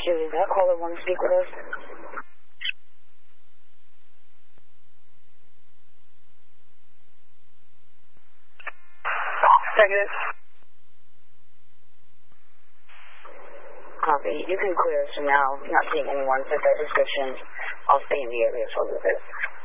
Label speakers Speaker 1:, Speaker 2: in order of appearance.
Speaker 1: Julie, that caller want to speak with us?
Speaker 2: Negative.
Speaker 1: Copy. You can clear us for now. Not seeing anyone fit that description. I'll stay in the area for a little bit.